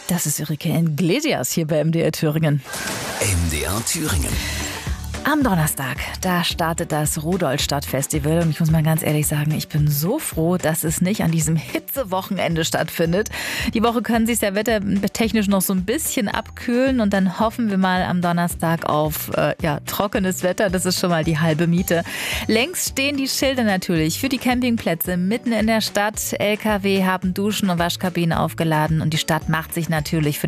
Das ist Enrique Iglesias hier bei MDR Thüringen. MDR Thüringen. Am Donnerstag, da startet das Rudolstadt-Festival und ich muss mal ganz ehrlich sagen, ich bin so froh, dass es nicht an diesem Hitzewochenende stattfindet. Die Woche können sich ja wettertechnisch noch so ein bisschen abkühlen und dann hoffen wir mal am Donnerstag auf trockenes Wetter. Das ist schon mal die halbe Miete. Längs stehen die Schilder natürlich für die Campingplätze mitten in der Stadt. LKW haben Duschen und Waschkabinen aufgeladen und die Stadt macht sich natürlich für